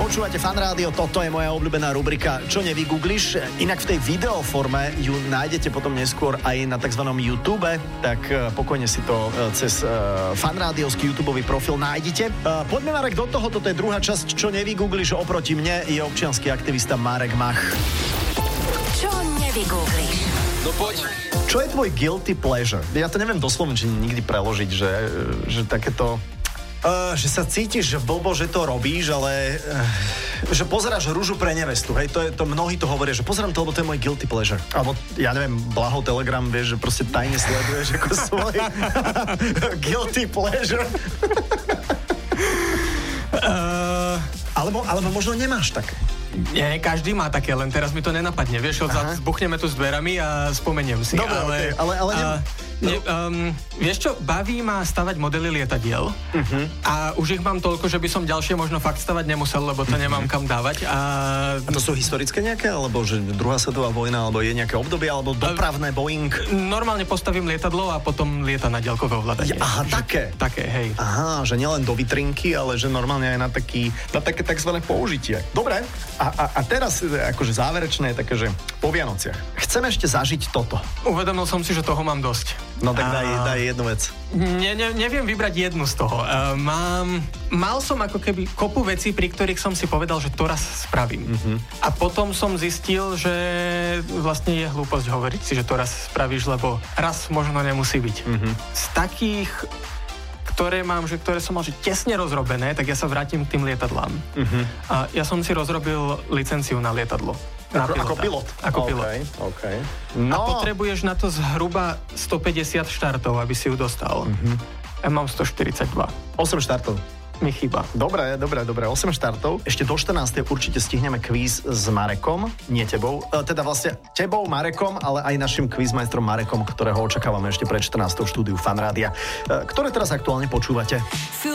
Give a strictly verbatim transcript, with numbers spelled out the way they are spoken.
Počúvate Fan Rádio, toto je moja obľúbená rubrika Čo nevygoogliš. Inak v tej videoforme ju nájdete potom neskôr aj na takzvanom YouTube, tak pokojne si to cez Fan Rádiovský YouTubeový profil nájdete. Poďme, Marek, do toho, toto je druhá časť Čo nevygoogliš. Oproti mne je občiansky aktivista Marek Mach. Čo nevygoogliš? No poď. Čo je tvoj guilty pleasure? Ja to neviem doslovne či nikdy preložiť, že, že takéto... Uh, že sa cítiš blbo, že to robíš, ale uh, že pozeráš Rúžu pre nevestu, hej, to je, to mnohí to hovoria, že pozerám to, lebo to je môj guilty pleasure. Alebo, ja neviem, Blaho Telegram, vieš, že proste tajne sleduješ ako svoj guilty pleasure. uh, alebo, alebo možno nemáš také. Nie, každý má také, len teraz mi to nenapadne. Vieš, zbuchneme tu s dverami a spomeniem si. Dobre, ale, okay, ale, ale a, ne, um, vieš čo, baví ma stavať modely lietadiel uh-huh. a už ich mám toľko, že by som ďalšie možno fakt stavať nemusel, lebo to uh-huh. nemám kam dávať. A... a to sú historické nejaké? Alebo že druhá svetová vojna, alebo je nejaké obdobie, alebo dopravné Boeing? Normálne postavím lietadlo a potom lieta na diaľkové ovládanie. Aha, také? Také, hej. Aha, že nielen do vitrinky, ale že normálne aj na, taký, na také takzvané použitie. Dobre. A, a, a teraz akože záverečné je také, že po Vianociach chcem ešte zažiť toto. Uvedomil som si, že toho mám dosť. No tak a... daj, daj jednu vec. Ne, ne, neviem vybrať jednu z toho. Uh, mám, mal som ako keby kopu vecí, pri ktorých som si povedal, že to raz spravím. Uh-huh. A potom som zistil, že vlastne je hlúposť hovoriť si, že to raz spravíš, lebo raz možno nemusí byť. Uh-huh. Z takých ktoré mám, že ktoré som mal že tesne rozrobené, tak ja sa vrátim k tým lietadlám. Uh-huh. A ja som si rozrobil licenciu na lietadlo. Na ako, ako pilot? Ako okay, pilot. Okay. No. A potrebuješ na to zhruba stopäťdesiat štartov, aby si ju dostal. Uh-huh. Ja mám stoštyridsaťdva. osem štartov. Mi chýba. Dobre, dobre, dobre. osem štartov. Ešte do štrnástej určite stihneme kvíz s Marekom, nie tebou. E, teda vlastne tebou, Marekom, ale aj našim kvízmajstrom Marekom, ktorého očakávame ešte pred štrnástou v štúdiu Fan Rádia, e, ktoré teraz aktuálne počúvate.